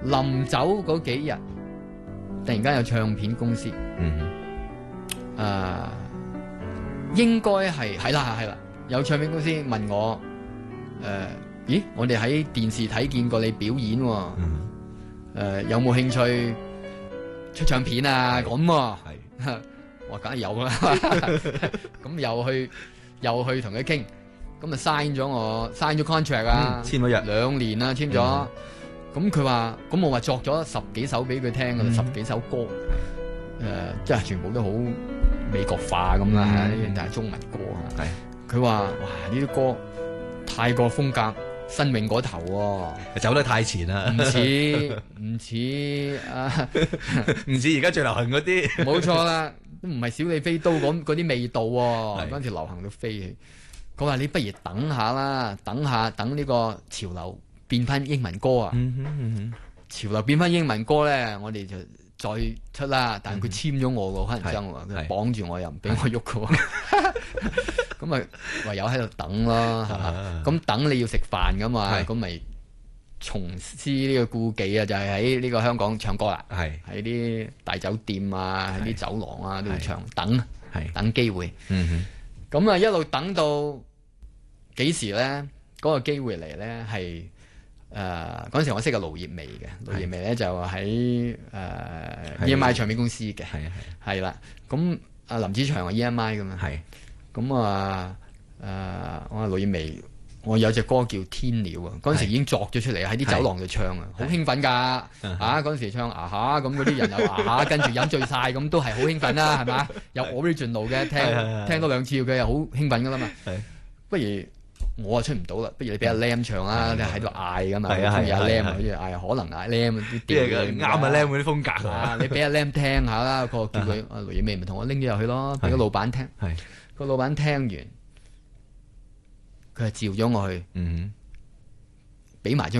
臨走嗰幾日，突然間有唱片公司，應該係啦，有唱片公司問我，咦，我哋喺電視睇見過你表演喎，有冇興趣出唱片啊？咁係，我梗係有啦，咁又去同佢傾，咁啊 sign 咗 contract 啊， 簽咗約 2年啦，簽咗。咁佢話，咁我話作咗10幾首俾佢聽㗎啦，10幾首歌，即係全部都好美國化咁啦，但係中文歌啊。佢話：哇，呢啲歌太過風格新穎嗰頭喎， 走得太前啦， 唔似而家最流行嗰啲。冇錯啦，都唔係小李飛刀嗰啲味道喎。嗰陣時流行到飛起。佢話：你不如等下啦，等呢個潮流變翻英文歌啊！潮流變翻英文歌咧，我哋就再出啦。但係佢簽咗我喎，可能憎喎，佢綁住我又唔俾我喐嘅。咁咪唯有喺度等咯，係嘛？咁等你要食飯噶嘛？咁咪從師呢個故技啊，就係喺呢個香港唱歌啦。喺啲大酒店啊，喺啲酒廊啊都要唱，等機會。咁啊一路等到幾時咧？嗰個機會嚟咧係嗰陣時我識個盧業薇嘅，盧業薇咧就喺EMI 唱片公司嘅，係啦。咁阿林子祥話 EMI 噶嘛，咁我話盧業薇，我有隻歌叫《天鳥》啊，嗰陣時已經作咗出嚟喺啲酒廊度唱啊，好興奮㗎嗰陣時唱下咁嗰啲人又下跟住飲醉晒咁都係好興奮啦，係嘛？有 original 嘅聽多2次佢又好興奮㗎啦嘛，不如。我啊出唔到啦，不如你俾阿 Lam 唱啦，你喺度嗌噶嘛，中意阿 Lam 好似嗌，可能嗌 Lam 啲啱阿 Lam 嗰啲風格啊， 你俾阿 Lam 聽下啦，個叫佢阿盧業薇咪同我拎咗入去咯，俾個老闆聽，個老闆聽完，佢係召咗我去，俾埋張